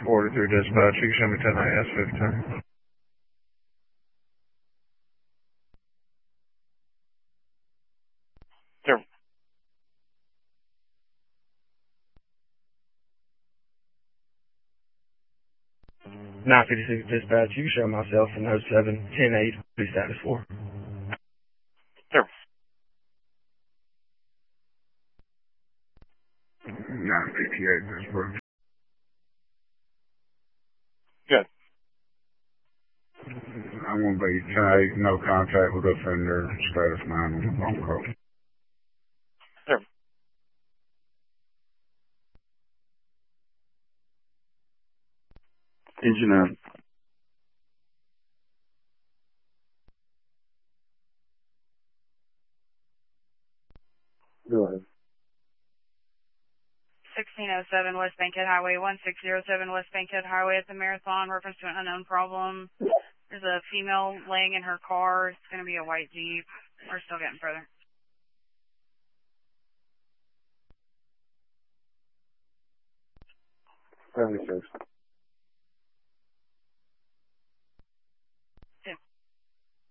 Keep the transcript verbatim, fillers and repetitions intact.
forty-three dispatch. You can show me ten A S fifteen. Sure. nine fifty-six dispatch. You can show myself in oh seven ten eight. Be status four. Sure. nine fifty-eight dispatch. Good. I'm going to be ten eight, no contact with offender, status nine on the phone call. Sure. Engine up. Go ahead. sixteen oh seven West Bankhead Highway, one six zero seven West Bankhead Highway at the Marathon, reference to an unknown problem. There's a female laying in her car. It's going to be a white Jeep. We're still getting further. seventy-six.